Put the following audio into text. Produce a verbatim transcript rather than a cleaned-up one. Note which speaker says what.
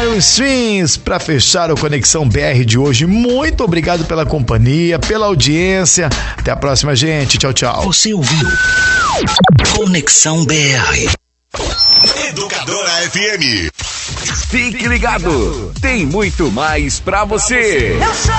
Speaker 1: Iron Strings para fechar o Conexão B R de hoje. Muito obrigado pela companhia, pela audiência. Até a próxima, gente. Tchau, tchau.
Speaker 2: Você ouviu Conexão B R.
Speaker 3: Educadora F M.
Speaker 4: Fique ligado, tem muito mais pra você.
Speaker 5: Eu sou